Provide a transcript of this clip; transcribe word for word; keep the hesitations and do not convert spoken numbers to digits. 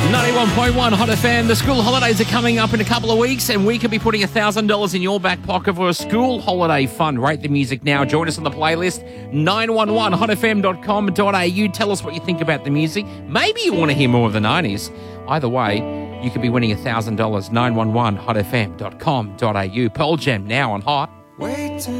ninety-one point one Hot F M. The school holidays are coming up in a couple of weeks, and we could be putting one thousand dollars in your back pocket for a school holiday fund. Rate the music now. Join us on the playlist, nine one one hot f m dot com dot a u. Tell us what you think about the music. Maybe you want to hear more of the nineties. Either way, you could be winning one thousand dollars, nine one one hot f m dot com dot a u. Pearl Jam now on Hot. Wait